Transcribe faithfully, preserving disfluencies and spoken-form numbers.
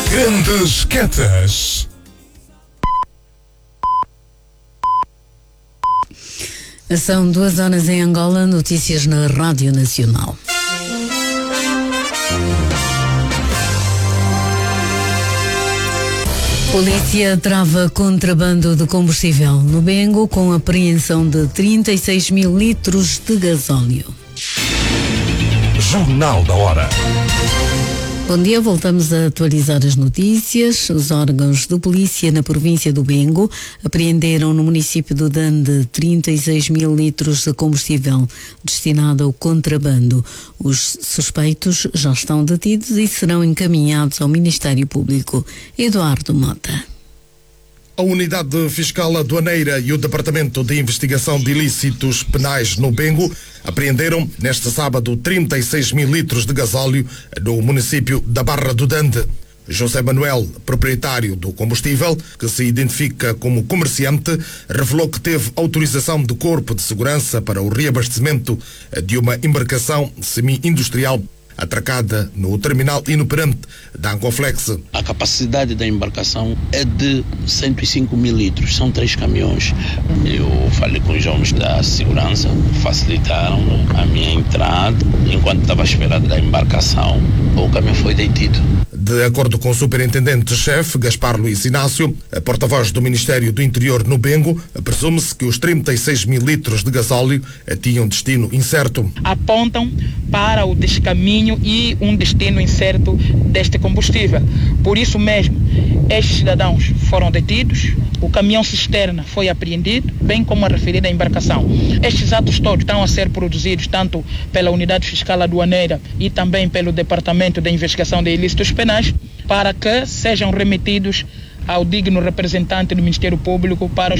Grandes Quetas. São duas horas em Angola, notícias na Rádio Nacional. Polícia trava contrabando de combustível no Bengo com apreensão de trinta e seis mil litros de gasóleo. Jornal da Hora. Bom dia, voltamos a atualizar as notícias. Os órgãos de polícia na província do Bengo apreenderam no município do Dande trinta e seis mil litros de combustível destinado ao contrabando. Os suspeitos já estão detidos e serão encaminhados ao Ministério Público. Eduardo Mota. A Unidade Fiscal Aduaneira e o Departamento de Investigação de Ilícitos Penais no Bengo apreenderam neste sábado trinta e seis mil litros de gasóleo no município da Barra do Dande. José Manuel, proprietário do combustível, que se identifica como comerciante, revelou que teve autorização do Corpo de Segurança para o reabastecimento de uma embarcação semi-industrial atracada no terminal inoperante da Ancoflex. A capacidade da embarcação é de cento e cinco mil litros, são três caminhões. Eu falei com os homens da segurança, facilitaram a minha entrada. Enquanto estava esperando da embarcação, o caminhão foi detido. De acordo com o superintendente-chefe Gaspar Luiz Inácio, a porta-voz do Ministério do Interior no Bengo, presume-se que os trinta e seis mil litros de gasóleo tinham destino incerto. Apontam para o descaminho e um destino incerto deste combustível. Por isso mesmo, estes cidadãos foram detidos, o caminhão cisterna foi apreendido, bem como a referida embarcação. Estes atos todos estão a ser produzidos tanto pela Unidade Fiscal Aduaneira e também pelo Departamento de Investigação de Ilícitos Penais, para que sejam remetidos ao digno representante do Ministério Público para